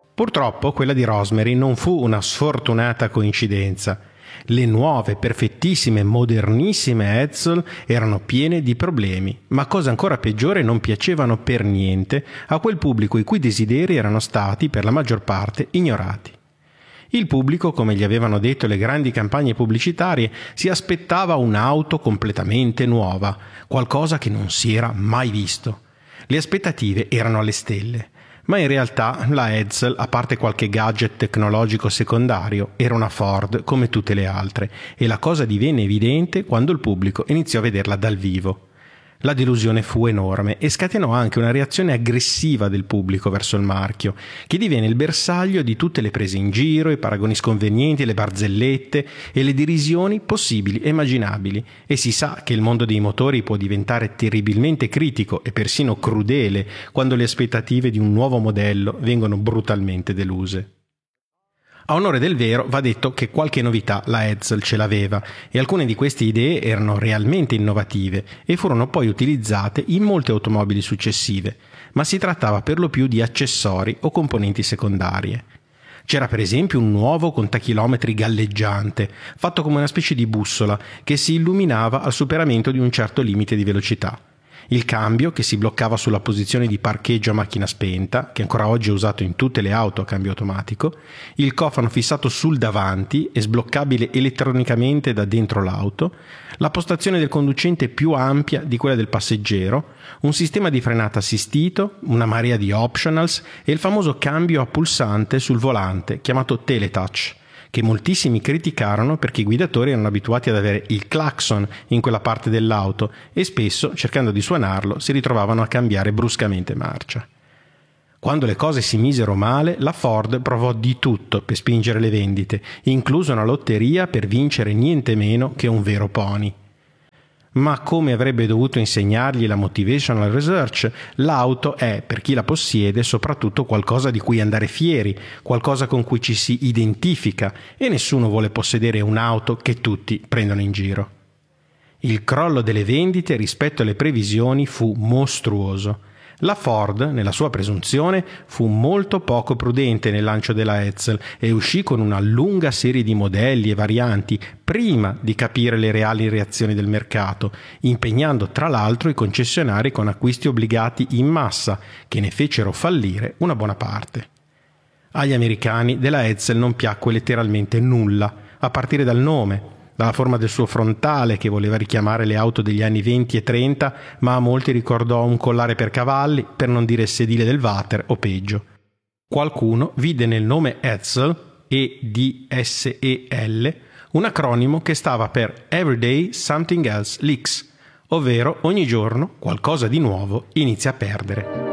Purtroppo quella di Rosemary non fu una sfortunata coincidenza. Le nuove, perfettissime, modernissime Edsel erano piene di problemi, ma cosa ancora peggiore non piacevano per niente a quel pubblico i cui desideri erano stati, per la maggior parte, ignorati. Il pubblico, come gli avevano detto le grandi campagne pubblicitarie, si aspettava un'auto completamente nuova, qualcosa che non si era mai visto. Le aspettative erano alle stelle. Ma in realtà la Edsel, a parte qualche gadget tecnologico secondario, era una Ford come tutte le altre, e la cosa divenne evidente quando il pubblico iniziò a vederla dal vivo. La delusione fu enorme e scatenò anche una reazione aggressiva del pubblico verso il marchio, che divenne il bersaglio di tutte le prese in giro, i paragoni sconvenienti, le barzellette e le derisioni possibili e immaginabili, e si sa che il mondo dei motori può diventare terribilmente critico e persino crudele quando le aspettative di un nuovo modello vengono brutalmente deluse. A onore del vero va detto che qualche novità la Edsel ce l'aveva e alcune di queste idee erano realmente innovative e furono poi utilizzate in molte automobili successive, ma si trattava per lo più di accessori o componenti secondarie. C'era per esempio un nuovo contachilometri galleggiante, fatto come una specie di bussola che si illuminava al superamento di un certo limite di velocità. Il cambio, che si bloccava sulla posizione di parcheggio a macchina spenta, che ancora oggi è usato in tutte le auto a cambio automatico, il cofano fissato sul davanti e sbloccabile elettronicamente da dentro l'auto, la postazione del conducente più ampia di quella del passeggero, un sistema di frenata assistito, una marea di optionals e il famoso cambio a pulsante sul volante, chiamato Teletouch, che moltissimi criticarono perché i guidatori erano abituati ad avere il clacson in quella parte dell'auto e spesso, cercando di suonarlo, si ritrovavano a cambiare bruscamente marcia. Quando le cose si misero male, la Ford provò di tutto per spingere le vendite, incluso una lotteria per vincere niente meno che un vero pony. Ma come avrebbe dovuto insegnargli la motivational research, l'auto è, per chi la possiede, soprattutto qualcosa di cui andare fieri, qualcosa con cui ci si identifica e nessuno vuole possedere un'auto che tutti prendono in giro. Il crollo delle vendite rispetto alle previsioni fu mostruoso. La Ford, nella sua presunzione, fu molto poco prudente nel lancio della Edsel e uscì con una lunga serie di modelli e varianti prima di capire le reali reazioni del mercato, impegnando tra l'altro i concessionari con acquisti obbligati in massa, che ne fecero fallire una buona parte. Agli americani della Edsel non piacque letteralmente nulla, a partire dal nome, dalla forma del suo frontale che voleva richiamare le auto degli anni 20 e 30, ma a molti ricordò un collare per cavalli, per non dire sedile del water o peggio. Qualcuno vide nel nome Edsel, E-D-S-E-L, un acronimo che stava per Everyday Something Else Leaks, ovvero ogni giorno qualcosa di nuovo inizia a perdere.